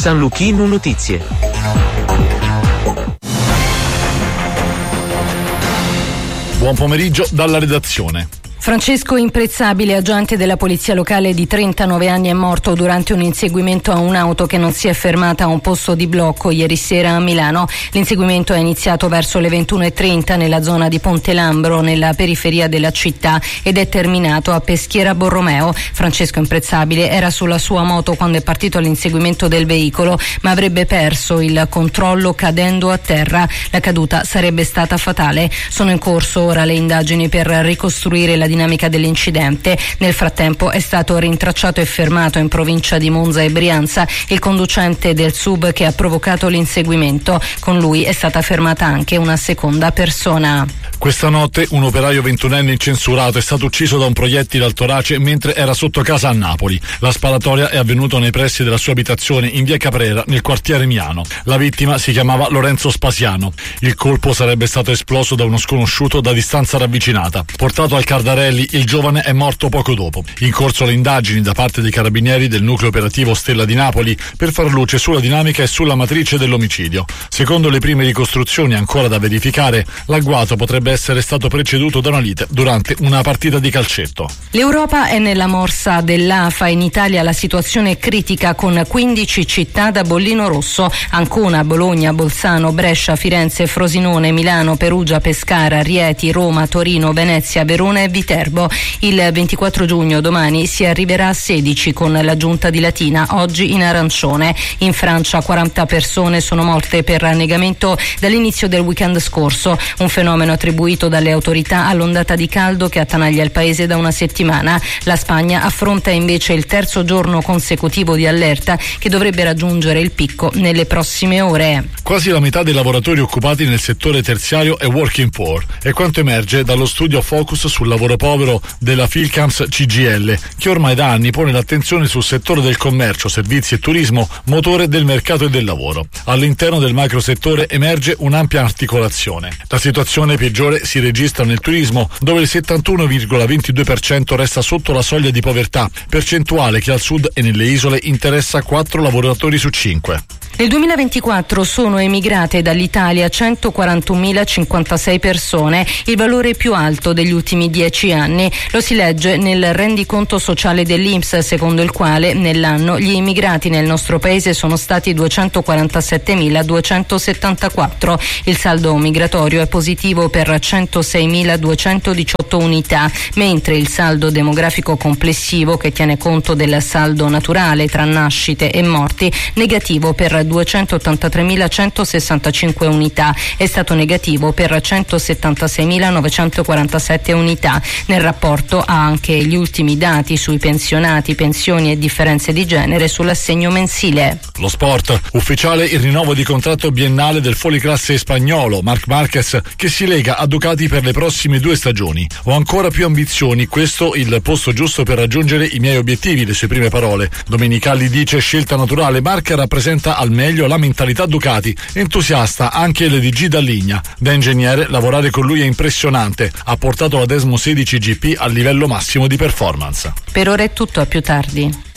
San Luchino Notizie. Buon pomeriggio dalla redazione. Francesco Imprezzabile, agente della polizia locale di 39 anni, è morto durante un inseguimento a un'auto che non si è fermata a un posto di blocco ieri sera a Milano. L'inseguimento è iniziato verso le 21:30 nella zona di Ponte Lambro, nella periferia della città, ed è terminato a Peschiera Borromeo. Francesco Imprezzabile era sulla sua moto quando è partito all'inseguimento del veicolo, ma avrebbe perso il controllo cadendo a terra. La caduta sarebbe stata fatale. Sono in corso ora le indagini per ricostruire la dinamica dell'incidente. Nel frattempo è stato rintracciato e fermato in provincia di Monza e Brianza il conducente del SUV che ha provocato l'inseguimento. Con lui è stata fermata anche una seconda persona. Questa notte un operaio 21enne incensurato è stato ucciso da un proiettile al torace mentre era sotto casa a Napoli. La sparatoria è avvenuta nei pressi della sua abitazione in via Caprera, nel quartiere Miano. La vittima si chiamava Lorenzo Spasiano. Il colpo sarebbe stato esploso da uno sconosciuto da distanza ravvicinata. Portato al Cardarelli, il giovane è morto poco dopo. In corso le indagini da parte dei carabinieri del nucleo operativo Stella di Napoli per far luce sulla dinamica e sulla matrice dell'omicidio. Secondo le prime ricostruzioni ancora da verificare, l'agguato potrebbe essere stato preceduto da una lite durante una partita di calcetto. L'Europa è nella morsa dell'AFA. In Italia la situazione è critica, con 15 città da bollino rosso: Ancona, Bologna, Bolzano, Brescia, Firenze, Frosinone, Milano, Perugia, Pescara, Rieti, Roma, Torino, Venezia, Verona e Viterbo. Il 24 giugno, domani, si arriverà a 16 con la giunta di Latina, oggi in arancione. In Francia 40 persone sono morte per annegamento dall'inizio del weekend scorso, un fenomeno attribuito dalle autorità all'ondata di caldo che attanaglia il paese da una settimana. La Spagna affronta invece il terzo giorno consecutivo di allerta che dovrebbe raggiungere il picco nelle prossime ore. Quasi la metà dei lavoratori occupati nel settore terziario è working poor, è quanto emerge dallo studio Focus sul lavoro povero della Philcamps CGL, che ormai da anni pone l'attenzione sul settore del commercio, servizi e turismo, motore del mercato e del lavoro. All'interno del macrosettore emerge un'ampia articolazione. La situazione peggiore si registra nel turismo, dove il 71,22% resta sotto la soglia di povertà, percentuale che al sud e nelle isole interessa 4 lavoratori su 5. Nel 2024 sono emigrate dall'Italia 141.056 persone, il valore più alto degli ultimi 10 anni. Lo si legge nel rendiconto sociale dell'INPS, secondo il quale nell'anno gli immigrati nel nostro paese sono stati 247.274. Il saldo migratorio è positivo per 106.218 unità, mentre il saldo demografico complessivo, che tiene conto del saldo naturale tra nascite e morti, negativo per 283.165 unità, è stato negativo per 176.947 unità. Nel rapporto ha anche gli ultimi dati sui pensionati, pensioni e differenze di genere sull'assegno mensile. Lo sport, ufficiale il rinnovo di contratto biennale del fuoriclasse spagnolo Marc Marquez, che si lega a Ducati per le prossime 2 stagioni. Ho ancora più ambizioni, questo il posto giusto per raggiungere i miei obiettivi, le sue prime parole. Domenicali dice scelta naturale, Marc rappresenta al meglio la mentalità Ducati, entusiasta anche l'DG Dalligna. Da ingegnere lavorare con lui è impressionante, ha portato la Desmo 16 GP al livello massimo di performance. Per ora è tutto, a più tardi.